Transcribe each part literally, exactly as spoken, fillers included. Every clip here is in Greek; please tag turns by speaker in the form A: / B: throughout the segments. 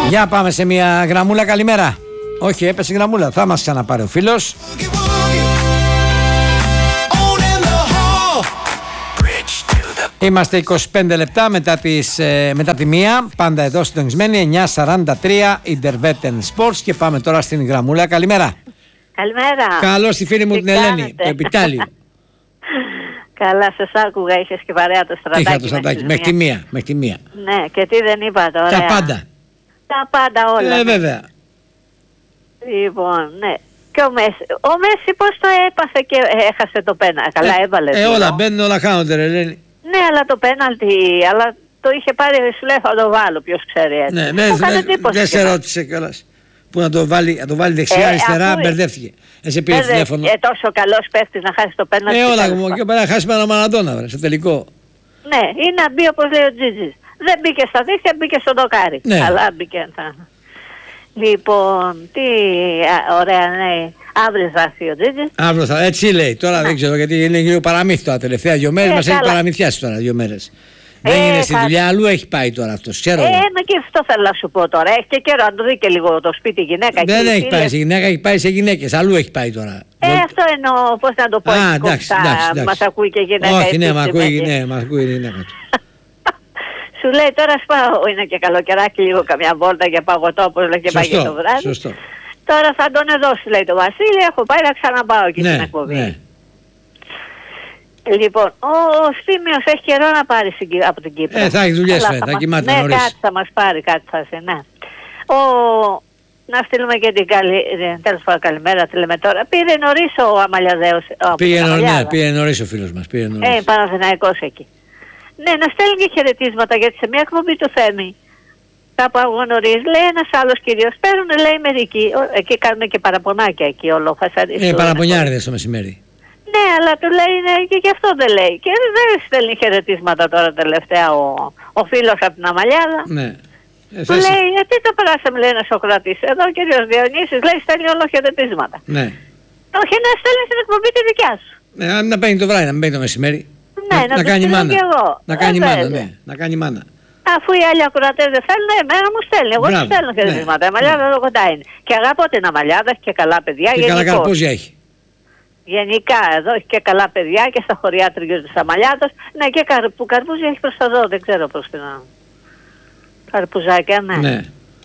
A: Για πάμε σε μια γραμμούλα, καλημέρα. Όχι, έπεσε η γραμμούλα, θα μας ξαναπάρει ο φίλος. Είμαστε είκοσι πέντε λεπτά μετά, τις, ε, μετά τη μία, πάντα εδώ συντονισμένοι, εννιά σαράντα τρία Intervetten Sports, και πάμε τώρα στην γραμμούλα. Καλημέρα.
B: Καλημέρα.
A: Καλώς τη φίλη μου την Ελένη, το επιτάλιο.
B: Καλά, σας άκουγα, είχες και παρέα το στρατάκι.
A: Είχα το στρατάκι, μέχρι τη μία, μέχρι τη μία.
B: Ναι, και τι δεν είπα τώρα.
A: Τα πάντα.
B: Τα πάντα όλα.
A: Ε, βέβαια.
B: Λοιπόν, ναι. Και ο Μέση, ο Μέση πώς το έπαθε και έχασε το πέναλτι. Καλά
A: ε,
B: έβαλε.
A: Ε, όλα μπαίνουν, όλα χάνονται, ρε Ελένη.
B: Ναι, αλλά το πέναλτι, αλλά το είχε πάρει, σου λέει θα το βάλω, ποιος ξέρει έτσι.
A: Ναι, ναι, δεν σε ρώτησε κιόλας. Που να το βάλει, να το βάλει δεξιά, ε, αριστερά, ακούει. Μπερδεύτηκε. Εσύ πήρε τηλέφωνο.
B: Ε, τόσο καλός παίχτης να χάσει το πέναλτι.
A: Ε, όλα μου, και πέρα χάσει με ένα Μαραντόνα, βρε, σε τελικό.
B: Ναι, ή να μπει όπως λέει ο Τζίτζης. Δεν μπήκε στα δίχτυα, μπήκε στο δοκάρι.
A: Ναι.
B: Αλλά μπήκε. Θα... Λοιπόν, τι ωραία, ναι. Αύριο θα έρθει ο Τζίτζης.
A: Αύριο θα, έτσι λέει. Τώρα δεν ξέρω, γιατί είναι λίγο παραμύθι τώρα. Τελευταία δύο μέρες ε, μας έχει παραμυθιάσει τώρα δύο μέρες. Δεν ε, είναι στη θα... δουλειά, αλλού έχει πάει τώρα αυτός. Ξέρω.
B: Ε, μα και αυτό θέλω να σου πω τώρα. Έχει και καιρό να το δει και λίγο το σπίτι γυναίκα.
A: Δεν έχει πάει σε γυναίκα, έχει πάει σε γυναίκες. Αλλού έχει πάει τώρα.
B: Ε, Βολ... αυτό εννοώ, πώς να το πω.
A: Α, εντάξει, εντάξει, εντάξει.
B: Μας ακούει και γυναίκα.
A: Όχι, ναι, μας ακούει, ναι, μας ακούει η γυναίκα του.
B: Σου λέει τώρα σπάω, είναι και καλοκαιράκι λίγο καμιά βόλτα για παγωτό, όπως λέει και πάει και το βράδυ.
A: Σωστό.
B: Τώρα θα τον δώσει, λέει το Βασίλη, έχω πάει να ξαναπάω εκεί
A: ναι,
B: στην εκπομπή.
A: Ναι.
B: Λοιπόν, ο, ο Στήμιος έχει καιρό να πάρει από την Κύπρο.
A: Ε, θα έχει δουλειές, θα, θα κοιμάται
B: ναι,
A: νωρίς.
B: Ναι, κάτι θα μας πάρει, κάτι θα σε, ναι. Ο, να στείλουμε και την καλή, τέλος πάντων καλημέρα, τη λέμε τώρα. Πήρε νωρίς ο Αμαλιαδέος.
A: Πήγε νωρίς, ναι, πήγε νωρίς ο φίλος μας. Πήγε νωρίς.
B: Ε, Παναθηναϊκός εκεί. Ναι, να στέλνουν και χαιρετίσματα, γιατί σε μια εκπομπή του Θέμη, κάπου αργό νωρίς, λέει ένας άλλος κύριος, παίρνουν, λέει μερικοί, εκεί κάνουμε και παραπονάκια εκεί όλο, φασαρίστο.
A: Ε, παραπονιάριδες το μεσημέρι.
B: Ναι, αλλά του λέει, ναι, και γι' αυτό δεν λέει. Και δεν στέλνει χαιρετίσματα τώρα τελευταία ο, ο φίλος από την Αμαλιάδα.
A: Ναι.
B: Ε, του λέει, γιατί το περάσαμε, λέει ένα Σοκράτης. Εδώ ο κύριος Διονύσης λέει, στέλνει όλο χαιρετίσματα.
A: Ναι.
B: Όχι, να στέλνει στην εκπομπή τη δικιά σου.
A: Ναι, να παίρνει το βράδυ, να μην παίρνει το μεσημέρι.
B: Ναι, να,
A: να,
B: να
A: κάνει μάνα. Να κάνει
B: ε,
A: μάνα, ναι. Να κάνει μάνα.
B: Αφού οι άλλοι ακροατές δεν θέλουν, εμένα μου στέλνει. Εγώ του στέλνω χαιρετίσματα. Η Αμαλιάδα εδώ κοντά είναι. Και αγαπώ την Αμαλιάδα, έχει και καλά παιδιά.
A: Και καλά καρπούζια έχει.
B: Γενικά εδώ έχει και καλά παιδιά και στα χωριάτρια της Αμαλιάδας. Ναι, και καρ, που καρπούζια έχει προς τα δω, δεν ξέρω πώς την να... Καρπουζάκια, ναι.
A: Ναι.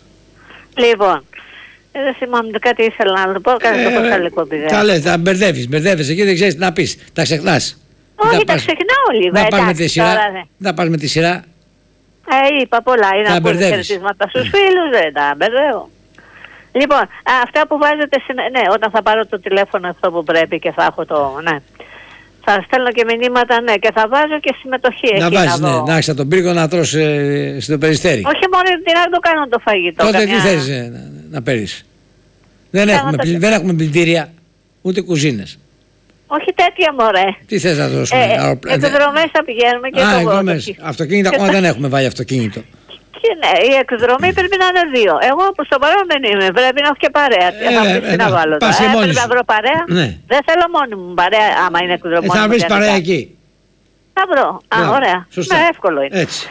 B: Λοιπόν, ε, δεν θυμάμαι κάτι ήθελα να το πω, κάτι ε, το πω άλλη εκπομπή.
A: Καλέ, θα μπερδεύεις, μπερδεύεις εκεί, δεν ξέρεις τι να πεις, τα ξεχνάς.
B: Όχι, τα ξεχνάω λίγο.
A: Να πας με τη σειρά, να πας με τη σειρά.
B: Ε, είπα πολλά, είναι να πω χαιρετίσματα στους φίλους, δεν τα μπερδεύω. Λοιπόν, α, αυτά που βάζετε, ναι, όταν θα πάρω το τηλέφωνο αυτό που πρέπει και θα έχω το, ναι. Θα στέλνω και μηνύματα, ναι, και θα βάζω και συμμετοχή
A: να
B: εκεί.
A: Βάζεις,
B: να
A: ναι, να έχεις τον πύργο να τρως ε, στο Περιστέρι.
B: Όχι μόνο τι να το κάνω το φαγητό.
A: Τότε
B: καμιά...
A: τι θες ε, να, να παίρνεις. Δεν έχουμε, το... δεν έχουμε πλυντήρια, ούτε κουζίνες.
B: Όχι τέτοια μωρέ.
A: Τι θες να δώσουμε. Ε,
B: αεροπλ... Εκδρομές θα πηγαίνουμε και
A: Α, εκδρομές. Αυτοκίνητα ακόμα δεν έχουμε βάλει αυτοκίνητο.
B: Και ναι, η εκδρομή πρέπει να είναι δύο. Εγώ προς το παρόν δεν είμαι. Πρέπει να έχω και παρέα.
A: Ε,
B: θα ε, να βάλω τώρα. Ε, πρέπει να βρω παρέα.
A: Ναι.
B: Δεν θέλω μόνη μου παρέα άμα είναι εκδρομή.
A: Ε, θα βρεις παρέα εκεί.
B: Θα βρω. Α, yeah, ωραία.
A: Σωστά.
B: Ναι, εύκολο είναι.
A: Έτσι.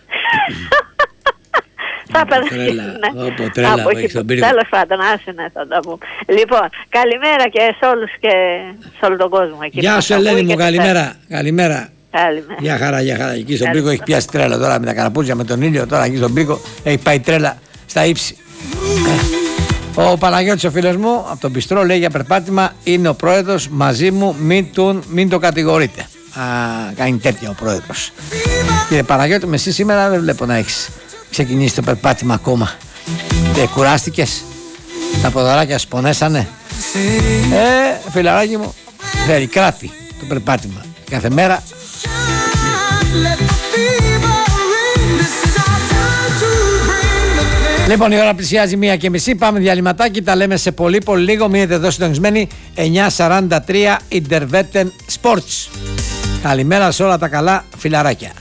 B: Θα περάσει.
A: Όπο τρέλα, έχεις τον πύργο.
B: Τέλος πάντων, άσε να θα τα πούμε. Λοιπόν, καλημέρα και σε όλους και σε όλο τον κόσμο.
A: Γεια σου Ελένη μου, καλημέρα. Καλημέρα.
B: Καλημέρα.
A: Για χαρά, για χαρά. Εκεί στον πύργο έχει πιάσει τρέλα τώρα με τα καραπούζια, με τον ήλιο. Τώρα εκεί στον πύργο έχει πάει τρέλα στα ύψη. Ο Παναγιώτης ο φίλος μου από τον Πιστρό λέει για περπάτημα είναι ο πρόεδρος μαζί μου, μην, τον, μην το κατηγορείτε. Α, κάνει τέτοια ο πρόεδρος. Κύριε Παναγιώτη, με εσύ σήμερα δεν βλέπω να έχεις ξεκινήσει το περπάτημα ακόμα. Και κουράστηκες, τα ποδαράκια σου πονέσανε. Ε, φιλαράκι μου, θέλει κράτη το περπάτημα κάθε μέρα. Λοιπόν, η ώρα πλησιάζει μία και μισή. Πάμε διαλυματάκι. Τα λέμε σε πολύ πολύ λίγο. Μείνετε εδώ συντονισμένοι. εννιά σαράντα τρία Intervetten Sports. Καλημέρα σε όλα τα καλά φιλαράκια.